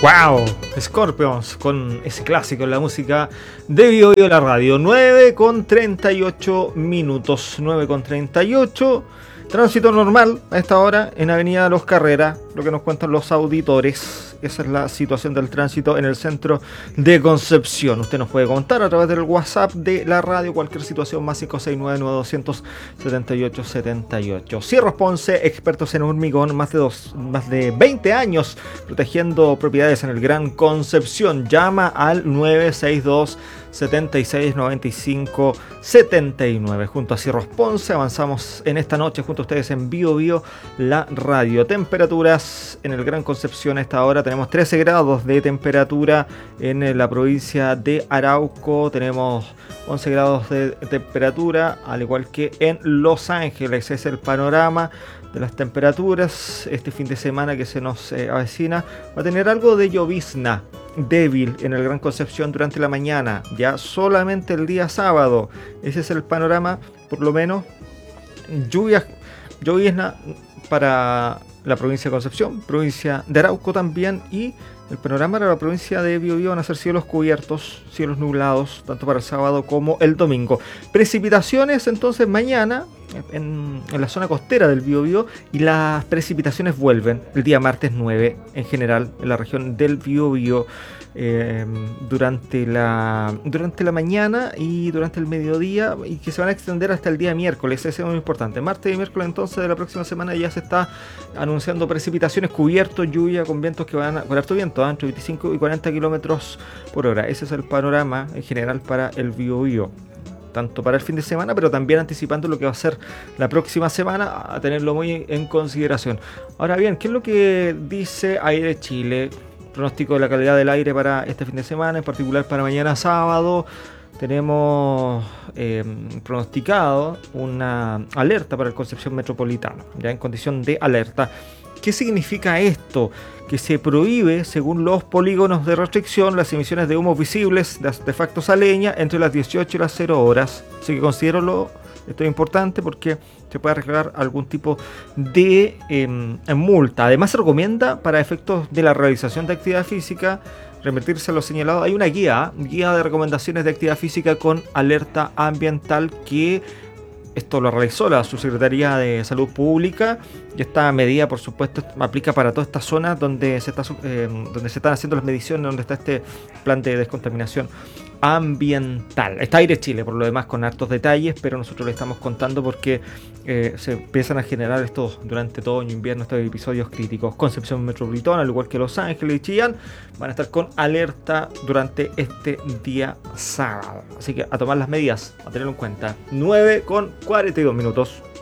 Wow, Scorpions con ese clásico en la música de Bio Bio la radio. 9:38 minutos, 9:38. Tránsito normal a esta hora en Avenida Los Carreras, lo que nos cuentan los auditores. Esa es la situación del tránsito en el centro de Concepción. Usted nos puede contar a través del WhatsApp de la radio cualquier situación, más 569-9200-7878. Cierros Ponce, expertos en hormigón, más de 20 años protegiendo propiedades en el Gran Concepción. Llama al 962 76 95 79. Junto a Cierros Ponce avanzamos en esta noche junto a ustedes en Bio Bio la radio. Temperaturas en el Gran Concepción a esta hora. Tenemos 13 grados de temperatura en la provincia de Arauco. Tenemos 11 grados de temperatura, al igual que en Los Ángeles. Es el panorama de las temperaturas. Este fin de semana que se nos avecina va a tener algo de llovizna débil en el Gran Concepción durante la mañana, ya solamente el día sábado. Ese es el panorama, por lo menos llovizna para la provincia de Concepción, provincia de Arauco también, y el panorama para la provincia de Biobío van a ser cielos cubiertos, cielos nublados, tanto para el sábado como el domingo. Precipitaciones entonces mañana en la zona costera del Biobío, y las precipitaciones vuelven el día martes 9 en general en la región del Biobío. Durante la mañana y durante el mediodía, y que se van a extender hasta el día miércoles. Eso es muy importante. Martes y miércoles entonces de la próxima semana ya se está anunciando precipitaciones, cubiertos, lluvia con vientos que van con harto viento, entre 25 y 40 kilómetros por hora. Ese es el panorama en general para el Biobío, tanto para el fin de semana, pero también anticipando lo que va a ser la próxima semana, a tenerlo muy en consideración. Ahora bien, ¿qué es lo que dice Aire Chile? Pronóstico de la calidad del aire para este fin de semana, en particular para mañana sábado. Tenemos pronosticado una alerta para el Concepción Metropolitano, ya en condición de alerta. ¿Qué significa esto? Que se prohíbe, según los polígonos de restricción, las emisiones de humos visibles de artefactos a leña entre las 18 y las 0 horas. Así que considero esto es importante porque se puede arreglar algún tipo de multa. Además, se recomienda para efectos de la realización de actividad física remitirse a lo señalado. Hay una guía de recomendaciones de actividad física con alerta ambiental, que esto lo realizó la Subsecretaría de Salud Pública, y esta medida, por supuesto, aplica para toda esta zona donde se están haciendo las mediciones, donde está este plan de descontaminación ambiental. Está Aire Chile, por lo demás, con hartos detalles, pero nosotros le estamos contando porque se empiezan a generar estos durante otoño, invierno, estos episodios críticos. Concepción Metropolitana, al igual que Los Ángeles y Chillán, van a estar con alerta durante este día sábado. Así que a tomar las medidas, a tenerlo en cuenta. 9:42 minutos.